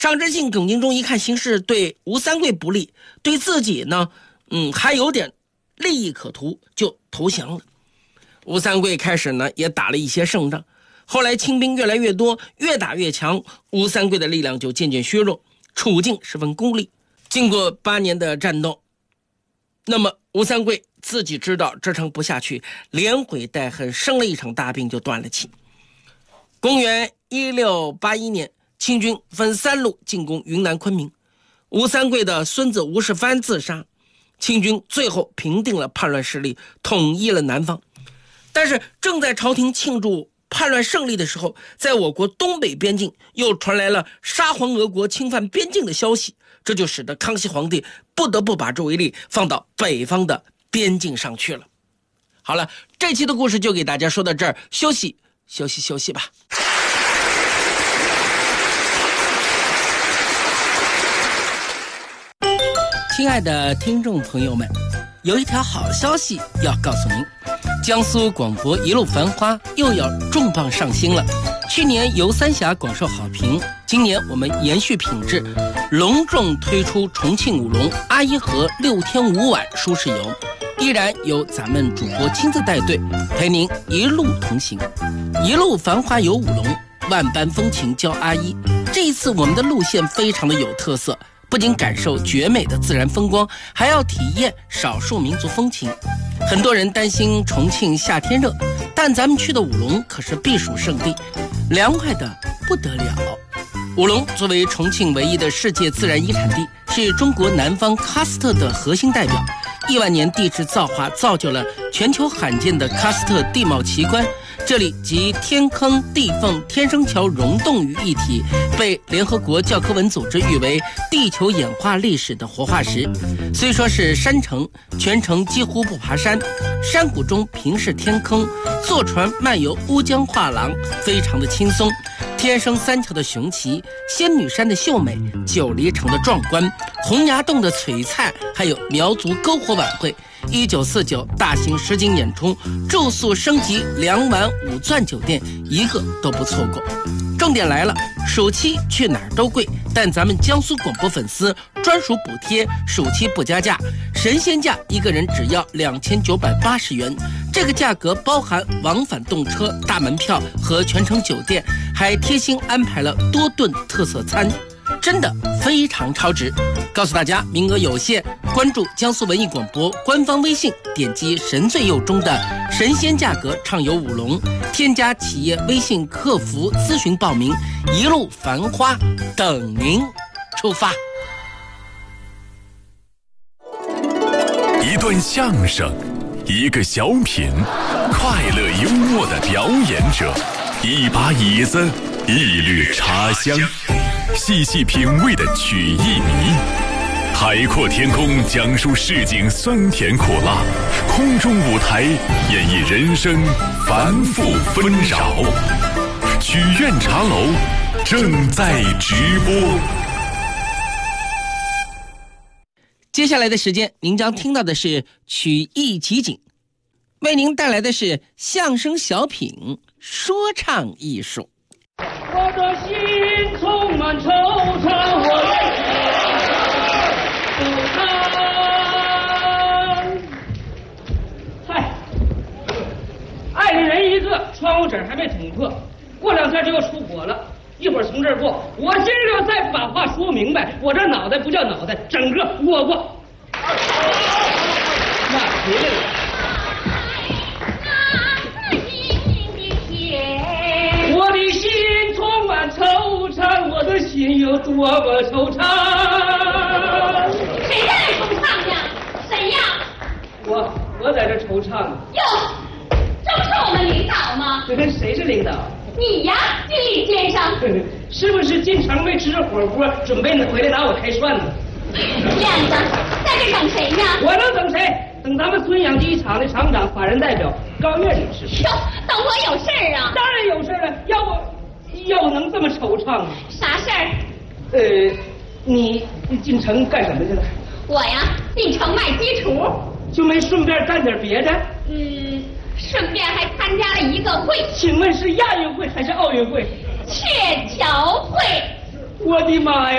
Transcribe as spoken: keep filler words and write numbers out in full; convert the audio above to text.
张之信、耿精忠一看形势对吴三桂不利，对自己呢，嗯，还有点利益可图，就投降了。吴三桂开始呢也打了一些胜仗，后来清兵越来越多，越打越强，吴三桂的力量就渐渐削弱，处境十分孤立。经过八年的战斗，那么吴三桂自己知道支撑不下去，连悔带恨，生了一场大病就断了气。公元一六八一年，清军分三路进攻云南昆明，吴三桂的孙子吴世蕃自杀，清军最后平定了叛乱势力，统一了南方。但是正在朝廷庆祝叛乱胜利的时候，在我国东北边境又传来了沙皇俄国侵犯边境的消息，这就使得康熙皇帝不得不把注意力放到北方的边境上去了。好了，这期的故事就给大家说到这儿，休息休息休息吧。亲爱的听众朋友们，有一条好消息要告诉您，江苏广播一路繁花又要重磅上新了。去年游三峡广受好评，今年我们延续品质，隆重推出重庆舞龙阿依河六天五晚舒适游，依然由咱们主播亲自带队，陪您一路同行。一路繁花游舞龙，万般风情教阿依。这一次我们的路线非常的有特色，不仅感受绝美的自然风光，还要体验少数民族风情。很多人担心重庆夏天热，但咱们去的舞龙可是避暑胜地，凉快的不得了。舞龙作为重庆唯一的世界自然遗产地，是中国南方喀斯特的核心代表。亿万年地质造化造就了全球罕见的喀斯特地貌奇观，这里集天坑、地缝、天生桥溶洞于一体，被联合国教科文组织誉为地球演化历史的活化石。虽说是山城，全程几乎不爬山，山谷中平视天坑，坐船漫游乌江画廊，非常的轻松。天生三桥的雄奇，仙女山的秀美，九黎城的壮观，洪崖洞的璀璨，还有苗族篝火晚会，一九四九大型实景演出，住宿升级两晚五钻酒店，一个都不错过。重点来了，暑期去哪儿都贵，但咱们江苏广播粉丝专属补贴，暑期不加价，神仙价一个人只要两千九百八十元。这个价格包含往返动车、大门票和全程酒店，还贴心安排了多顿特色餐，真的非常超值。告诉大家名额有限，关注江苏文艺广播官方微信，点击神最右中的神仙价格畅游舞龙，添加企业微信客服咨询报名，一路繁花等您出发。 一段相声，一个小品，快乐幽默的表演者，一把椅子，一缕茶香，细细品味的曲艺迷，海阔天空讲述市井酸甜苦辣，空中舞台演绎人生繁复纷扰。曲苑茶楼正在直播。 接下来的时间，您将听到的是曲艺集锦，为您带来的是相声小品说唱艺术。 我的心充满惆怅，我的心惆怅。嗨，爱的人一个，窗户纸还没捅破，过两天就要出火了。一会儿从这儿过，我今儿要再不把话说明白，我这脑袋不叫脑袋，整个窝过。那回来了。我的心充满惆怅，我的心有多么惆怅。 谁在这惆怅呀？谁呀？ 我我在这惆怅呢。 哟，这不是我们领导吗？ 谁是领导？ 你呀，经理先生。 是不是进城没吃着火锅，准备回来拿我开涮呢？ 燕子，在这等谁呢？ 我能等谁？等咱们孙养鸡场的厂长、法人代表高月女士。 哟，等我有事儿啊？ 当然有事了，要我要我能这么惆怅吗？ 啥事儿？ 呃，你进城干什么去了？ 我呀，进城卖鸡雏。 就没顺便干点别的？ 嗯，顺便还参加了一个会。 请问是亚运会还是奥运会？ 鹊桥会。 我的妈呀！